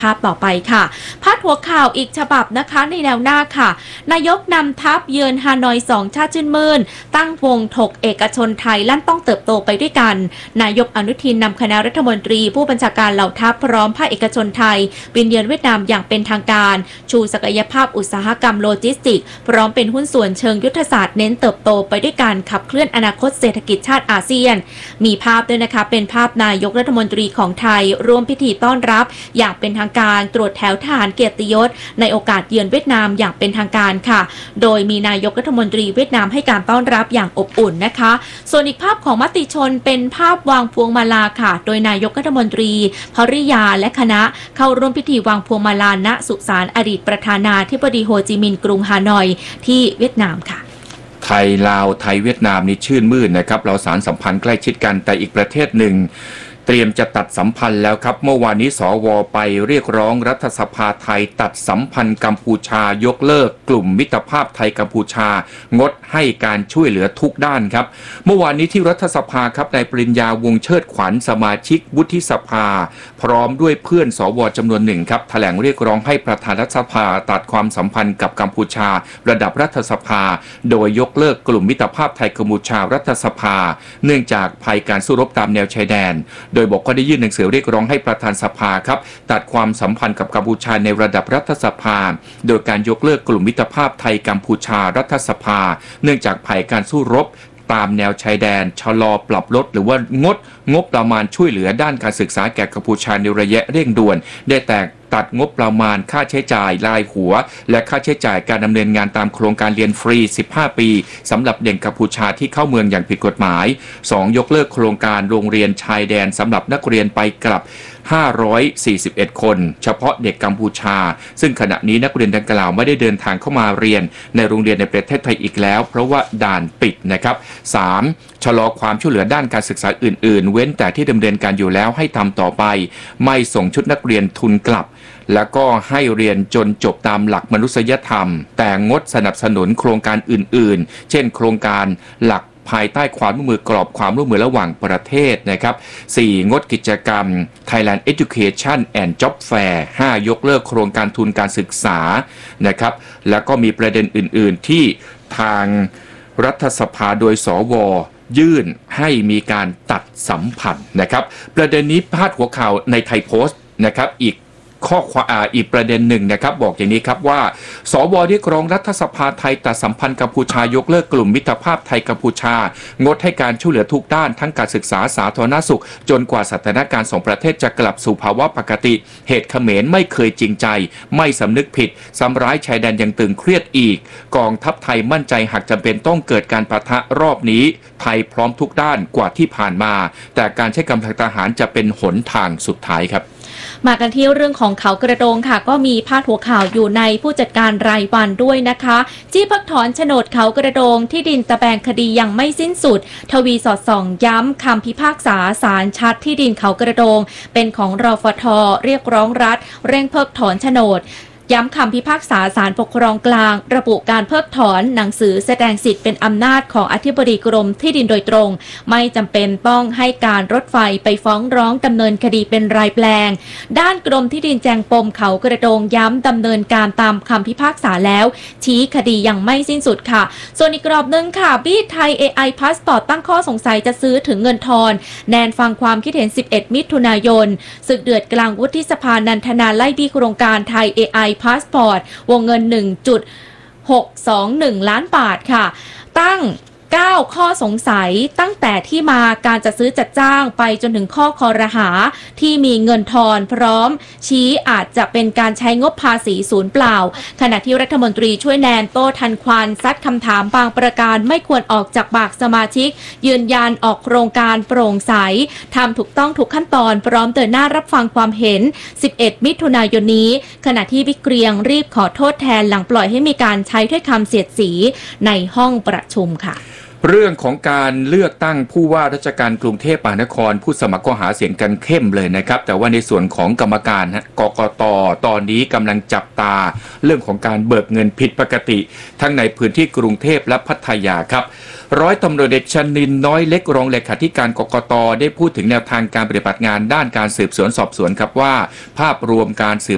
ภาพต่อไปค่ะพาดหัวข่าวอีกฉบับนะคะในแนวหน้าค่ะนายกนำทัพเยือนฮานอย2ชาติชื่นมื่นตั้งวงถกเอกชนไทยลั่นต้องเติบโตไปด้วยกันนายกอนุทินนำคณะรัฐมนตรีผู้บัญชาการเหล่าทัพพร้อมภาคเอกชนไทยบินเยือนเวียดนามอย่างเป็นทางการชูศักยภาพอุตสาหกรรมโลจิสติกส์พร้อมเป็นหุ้นส่วนเชิงยุทธศาสตร์เน้นเติบโตไปด้วยการขับเคลื่อนอนาคตเศรษฐกิจชาติอาเซียนมีภาพด้วยนะคะเป็นภาพนายกรัฐมนตรีของไทยร่วมพิธีต้อนรับอย่างเป็นทางการตรวจแถวทหารเกียรติยศในโอกาสเยือนเวียดนามอย่างเป็นทางการค่ะโดยมีนายกรัฐมนตรีเวียดนามให้การต้อนรับอย่างอบอุ่นนะคะส่วนอีกภาพของมติชนเป็นภาพวางพวงมาลาค่ะโดยนายกรัฐมนตรีภริยาและคณะเข้าร่วมพิธีวางพวงมาลาณสุสานอดีตประธานาธิบดีโฮจิมินห์กรุงฮานอยที่เวียดนามค่ะไทยลาวไทยเวียดนามนี่ชื่นมื่นนะครับเราสารสัมพันธ์ใกล้ชิดกันแต่อีกประเทศหนึ่งเตรียมจะตัดสัมพันธ์แล้วครับเมื่อวานนี้สว.ไปเรียกร้องรัฐสภาไทยตัดสัมพันธ์กัมพูชายกเลิกกลุ่มมิตรภาพไทยกัมพูชางดให้การช่วยเหลือทุกด้านครับเมื่อวานนี้ที่รัฐสภาครับนายปริญญาวงศ์เชิดขวัญสมาชิกวุฒิสภาพร้อมด้วยเพื่อนสว.จำนวนหนึ่งครับแถลงเรียกร้องให้ประธานรัฐสภาตัดความสัมพันธ์กับกัมพูชาระดับรัฐสภาโดยยกเลิกกลุ่มมิตรภาพไทยกัมพูชารัฐสภาเนื่องจากภัยการสู้รบตามแนวชายแดนโดยบอกว่าได้ยื่นหนังสือเรียกร้องให้ประธานสภาครับตัดความสัมพันธ์กับกัมพูชาในระดับรัฐสภาโดยการยกเลิกกลุ่มมิตรภาพไทยกัมพูชารัฐสภาเนื่องจากภัยการสู้รบตามแนวชายแดนชะลอปรับลดหรือว่างดงบประมาณช่วยเหลือด้านการศึกษาแก่กัมพูชาในระยะเร่งด่วนได้แต่ตัดงบประมาณค่าใช้จ่ายรายหัวและค่าใช้จ่ายการดำเนินงานตามโครงการเรียนฟรี15ปีสำหรับเด็กกัมพูชาที่เข้าเมืองอย่างผิดกฎหมาย 2. ยกเลิกโครงการโรงเรียนชายแดนสำหรับนักเรียนไปกลับ541คนเฉพาะเด็กกัมพูชาซึ่งขณะนี้นักเรียนดังกล่าวไม่ได้เดินทางเข้ามาเรียนในโรงเรียนในประเทศไทยอีกแล้วเพราะว่าด่านปิดนะครับ 3. ชะลอความช่วยเหลือด้านการศึกษาอื่นๆเว้นแต่ที่ดำเนินการอยู่แล้วให้ทำต่อไปไม่ส่งชุดนักเรียนทุนกลับแล้วก็ให้เรียนจนจบตามหลักมนุษยธรรมแต่งดสนับสนุนโครงการอื่นๆเช่นโครงการหลักภายใต้ความร่วมมือกรอบความร่วมมือระหว่างประเทศนะครับ 4. งดกิจกรรม Thailand Education and Job Fair 5. ยกเลิกโครงการทุนการศึกษานะครับแล้วก็มีประเด็นอื่นๆที่ทางรัฐสภาโดยสว.ยื่นให้มีการตัดสัมพันธ์นะครับประเด็นนี้พาดหัวข่าวในไทยโพสต์นะครับอีกประเด็นหนึ่งนะครับบอกอย่างนี้ครับว่าสว.เรียกร้องรัฐสภาไทยตัดสัมพันธ์กัมพูชายกเลิกกลุ่มมิตรภาพไทยกัมพูชางดให้การช่วยเหลือทุกด้านทั้งการศึกษาสาธารณสุขจนกว่าสถานการณ์สองประเทศจะกลับสู่ภาวะปกติเหตุเขมรไม่เคยจริงใจไม่สำนึกผิดซ้ำร้ายชายแดนยังตึงเครียดอีกกองทัพไทยมั่นใจหากจำเป็นต้องเกิดการปะทะรอบนี้ไทยพร้อมทุกด้านกว่าที่ผ่านมาแต่การใช้กำลังทหารจะเป็นหนทางสุดท้ายครับมากันที่เรื่องของเขากระโดงค่ะก็มีพาดหัวข่าวอยู่ในผู้จัดการรายวันด้วยนะคะจี้เพิกถอนโฉนดเขากระโดงที่ดินตะแบงคดียังไม่สิ้นสุดทวีสอดส่องย้ำคำพิพากษาศาลชัดที่ดินเขากระโดงเป็นของรฟท.เรียกร้องรัฐเร่งเพิกถอนโฉนดย้ำคำพิพากษาศาลปกครองกลางระบุการเพิกถอนหนังสือแสดงสิทธิ์เป็นอำนาจของอธิบดีกรมที่ดินโดยตรงไม่จำเป็นต้องให้การรถไฟไปฟ้องร้องดำเนินคดีเป็นรายแปลงด้านกรมที่ดินแจงปมเขากระโดงย้ำดำเนินการตามคำพิพากษาแล้วชี้คดียังไม่สิ้นสุดค่ะส่วนอีกกรอบหนึ่งค่ะบี้ไทย AI พาสปอร์ตตั้งข้อสงสัยจะซื้อถึงเงินทอนแนนฟังความคิดเห็น11มิถุนายนศึกเดือดกลางวุฒิสภานันทนาไล่บี้โครงการไทย AIพาสปอร์ตวงเงิน 1.621 ล้านบาทค่ะตั้ง9ข้อสงสัยตั้งแต่ที่มาการจัดซื้อจัดจ้างไปจนถึงข้อคอรหาที่มีเงินทอนพร้อมชี้อาจจะเป็นการใช้งบภาษีศูนย์เปล่าขณะที่รัฐมนตรีช่วยแนนโต้ทันควันซัดคำถามบางประการไม่ควรออกจากปากสมาชิกยืนยันออกโครงการโปร่งใสทำถูกต้องทุกขั้นตอนพร้อมเดินหน้ารับฟังความเห็น11มิถุนายนนี้ขณะที่บิ๊กเกรียงรีบขอโทษแทนหลังปล่อยให้มีการใช้ถ้อยคำเสียดสีในห้องประชุมค่ะเรื่องของการเลือกตั้งผู้ว่าราชการกรุงเทพมหานครผู้สมัครก็หาเสียงกันเข้มเลยนะครับแต่ว่าในส่วนของกรรมการกกต.ตอนนี้กำลังจับตาเรื่องของการเบิกเงินผิดปกติทั้งในพื้นที่กรุงเทพและพัทยาครับร้อยตำรวจเอกชนินทร์น้อยเล็กรองเลขาธิการกกต.ได้พูดถึงแนวทางการปฏิบัติงานด้านการสืบสวนสอบสวนครับว่าภาพรวมการสืบ